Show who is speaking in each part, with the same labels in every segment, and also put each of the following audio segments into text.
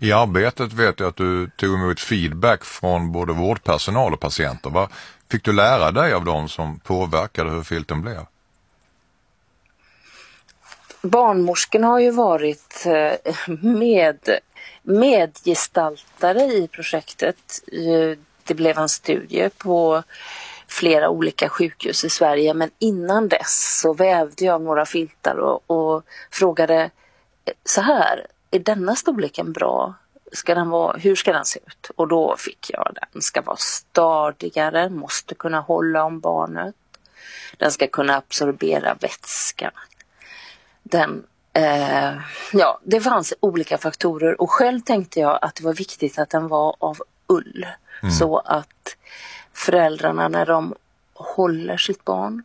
Speaker 1: I arbetet vet jag att du tog emot feedback från både vårdpersonal och patienter. Vad fick du lära dig av dem som påverkade hur filten blev?
Speaker 2: Barnmorskorna har ju varit medgestaltare i projektet. Det blev en studie på flera olika sjukhus i Sverige, men innan dess så vävde jag några filtar och frågade så här: är denna storleken bra? Hur ska den se ut? Och då fick jag den ska vara stadigare, måste kunna hålla om barnet. Den ska kunna absorbera vätska. Det fanns olika faktorer och själv tänkte jag att det var viktigt att den var av ull. Så att föräldrarna när de håller sitt barn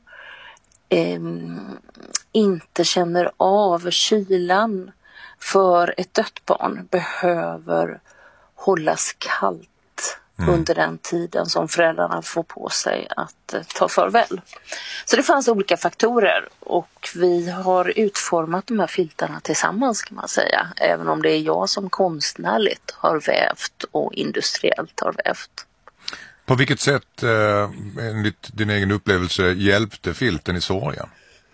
Speaker 2: inte känner av kylan, för ett dött barn behöver hållas kallt under den tiden som föräldrarna får på sig att ta farväl. Så det fanns olika faktorer och vi har utformat de här filtarna tillsammans kan man säga, även om det är jag som konstnärligt har vävt och industriellt har vävt.
Speaker 1: På vilket sätt, enligt din egen upplevelse, hjälpte filten i sorgen?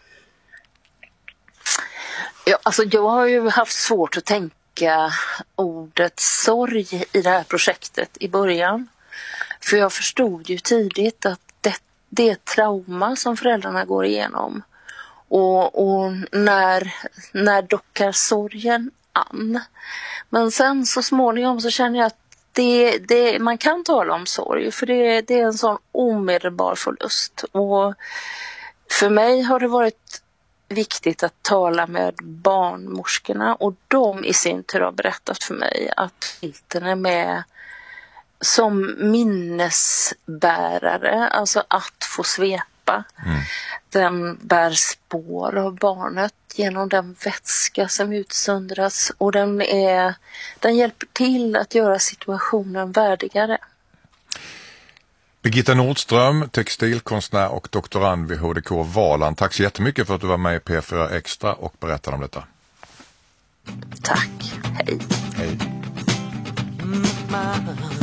Speaker 2: Ja, alltså jag har ju haft svårt att tänka ordet sorg i det här projektet i början. För jag förstod ju tidigt att det är trauma som föräldrarna går igenom. Och när dockar sorgen an. Men sen så småningom så känner jag att man kan tala om sorg, för det är en sån omedelbar förlust. Och för mig har det varit viktigt att tala med barnmorskorna, och de i sin tur har berättat för mig att filten är med som minnesbärare, alltså att få svepa. Den bär spår av barnet genom den vätska som utsöndras, och den hjälper till att göra situationen värdigare.
Speaker 1: Birgitta Nordström, textilkonstnär och doktorand vid HDK Valand. Tack så jättemycket för att du var med i P4 Extra och berättade om detta.
Speaker 2: Tack, hej.
Speaker 1: Hej.